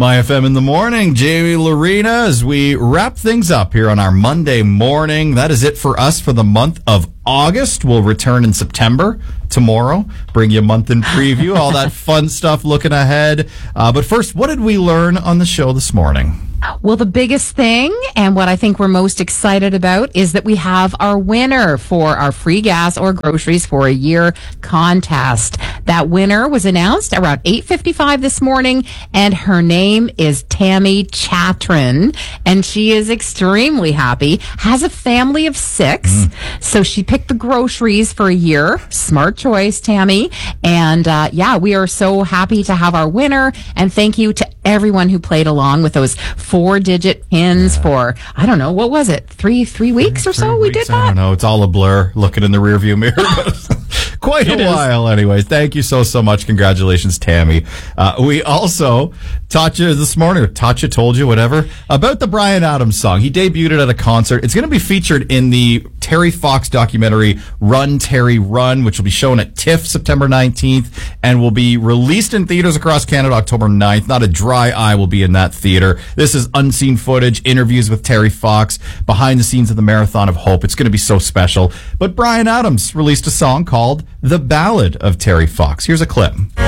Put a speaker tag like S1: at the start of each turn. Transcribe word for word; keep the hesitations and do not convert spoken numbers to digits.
S1: My F M in the morning, Jamie Lorena, as we wrap things up here on our Monday morning. That is it for us for the month of August. We'll return in September tomorrow, bring you a month in preview, all that fun stuff looking ahead. Uh, but first, what did we learn on the show this morning?
S2: Well, the biggest thing, and what I think we're most excited about, is that we have our winner for our free gas or groceries for a year contest. That winner was announced around eight fifty-five this morning, and her name is Tammy Chatrin, and she is extremely happy, has a family of six, mm. so she picked the groceries for a year. Smart choice, Tammy. And uh, yeah, we are so happy to have our winner, and thank you to everyone who played along with those four-digit pins yeah. for, I don't know, what was it, three three weeks or
S1: three
S2: so
S1: weeks,
S2: we did that?
S1: I don't know. It's all a blur looking in the rearview mirror. Quite a while, anyways. Thank you so, so much. Congratulations, Tammy. Uh, we also taught you this morning, or taught you, told you, whatever, about the Bryan Adams song. He debuted it at a concert. It's going to be featured in the Terry Fox documentary, Run, Terry, Run, which will be shown at TIFF September nineteenth and will be released in theaters across Canada October ninth. Not a dry eye will be in that theater. This is unseen footage, interviews with Terry Fox, behind the scenes of the Marathon of Hope. It's going to be so special. But Bryan Adams released a song called The Ballad of Terry Fox. Here's a clip.